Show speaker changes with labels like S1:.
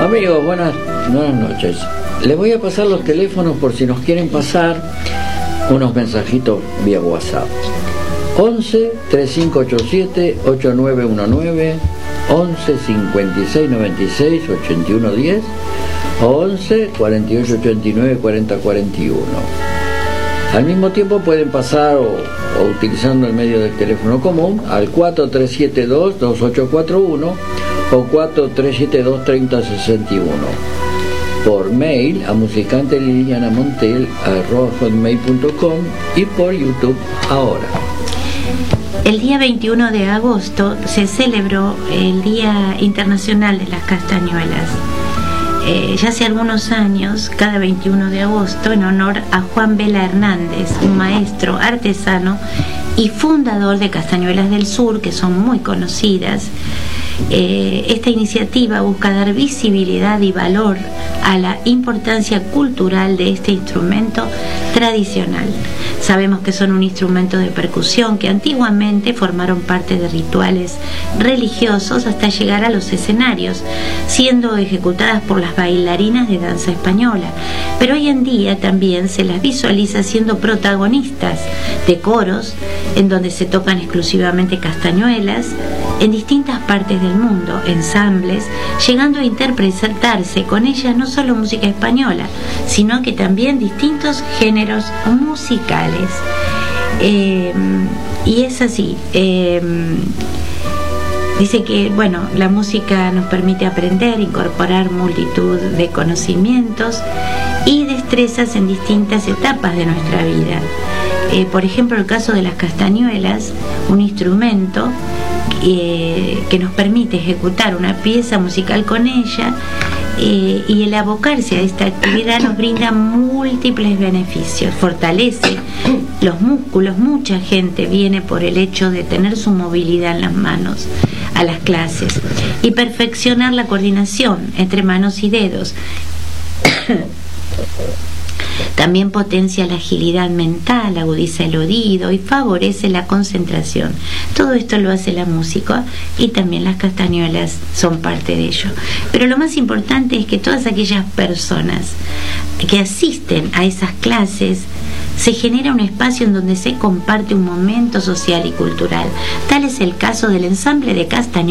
S1: Amigos, buenas noches. Les voy a pasar los teléfonos por si nos quieren pasar unos mensajitos vía WhatsApp. 11 3587 8919, 11 56 96 81 10 o 11 48 89 40 41. Al mismo tiempo pueden pasar o utilizando el medio del teléfono común al 4372 2841 o 4372-3061, por mail a musicantelilianamontel@hotmail.com y por YouTube ahora.
S2: El día 21 de agosto se celebró el Día Internacional de las Castañuelas. Ya hace algunos años, cada 21 de agosto, en honor a Juan Vela Hernández, un maestro artesano y fundador de Castañuelas del Sur, que son muy conocidas. Esta iniciativa busca dar visibilidad y valor a la importancia cultural de este instrumento tradicional. Sabemos que son un instrumento de percusión que antiguamente formaron parte de rituales religiosos hasta llegar a los escenarios, siendo ejecutadas por las bailarinas de danza española. Pero hoy en día también se las visualiza siendo protagonistas de coros en donde se tocan exclusivamente castañuelas en distintas partes del mundo, ensambles, llegando a interpretarse con ellas no solo música española, sino que también distintos géneros musicales. Y es así. Dice que, bueno, la música nos permite aprender, incorporar multitud de conocimientos y destrezas en distintas etapas de nuestra vida. Por ejemplo, el caso de las castañuelas, un instrumento que nos permite ejecutar una pieza musical con ella, y el abocarse a esta actividad nos brinda múltiples beneficios, fortalece los músculos. Mucha gente viene por el hecho de tener su movilidad en las manos a las clases y perfeccionar la coordinación entre manos y dedos. También potencia la agilidad mental, agudiza el oído y favorece la concentración. Todo esto lo hace la música y también las castañuelas son parte de ello. Pero lo más importante es que todas aquellas personas que asisten a esas clases, se genera un espacio en donde se comparte un momento social y cultural. Tal es el caso del ensamble de castañuelas